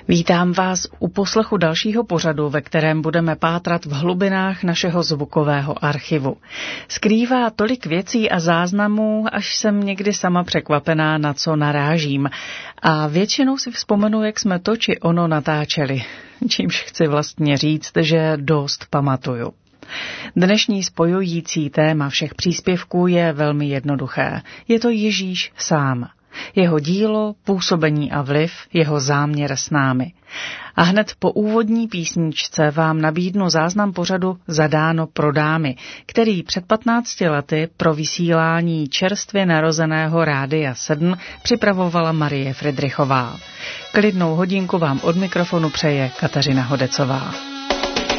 Vítám vás u poslechu dalšího pořadu, ve kterém budeme pátrat v hlubinách našeho zvukového archivu. Skrývá tolik věcí a záznamů, až jsem někdy sama překvapená, na co narážím. A většinou si vzpomenu, jak jsme to či ono natáčeli. Čímž chci vlastně říct, že dost pamatuju. Dnešní spojující téma všech příspěvků je velmi jednoduché. Je to Ježíš sám. Jeho dílo, působení a vliv, jeho záměr s námi. A hned po úvodní písničce vám nabídnu záznam pořadu Zadáno pro dámy, který před 15 lety pro vysílání čerstvě narozeného Rádia 7 připravovala Marie Fridrichová. Klidnou hodinku vám od mikrofonu přeje Kateřina Hodecová.